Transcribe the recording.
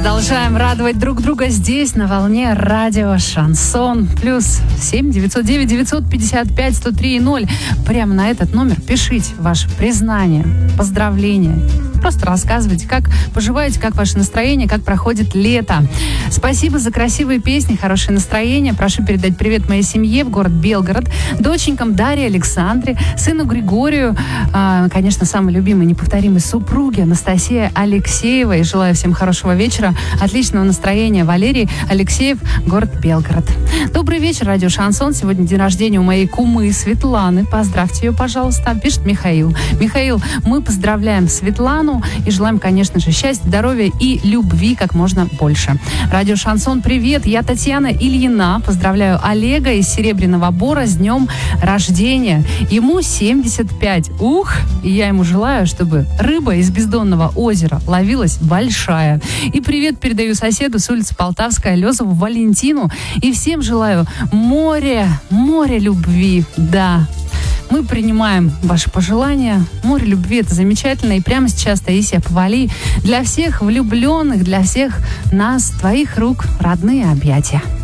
Продолжаем радовать друг друга здесь, на волне радио Шансон. Плюс 7 909 955 103 0. Прямо на этот номер пишите ваше признание, поздравления. Просто рассказывайте, как поживаете, как ваше настроение, как проходит лето. Спасибо за красивые песни, хорошее настроение. Прошу передать привет моей семье в город Белгород, доченькам Дарье, Александре, сыну Григорию, конечно, самой любимой, неповторимой супруге Анастасии Алексеевой. Желаю всем хорошего вечера, отличного настроения. Валерий Алексеев, город Белгород. Добрый вечер, радио Шансон. Сегодня день рождения у моей кумы Светланы. Поздравьте ее, пожалуйста. Пишет Михаил. Михаил, мы поздравляем Светлану и желаем, конечно же, счастья, здоровья и любви как можно больше. Радио Шансон, привет. Я Татьяна Ильина. Поздравляю Олега из Серебряного Бора с днем рождения. Ему 75. Ух! И я ему желаю, чтобы рыба из бездонного озера ловилась большая. И привет передаю соседу с улицы Полтавская, Лезову Валентину. И всем желаю море любви. Да. Мы принимаем ваши пожелания. Море любви — это замечательно. И прямо сейчас, Таисия Повали, для всех влюбленных, для всех нас, твоих рук, родные объятия.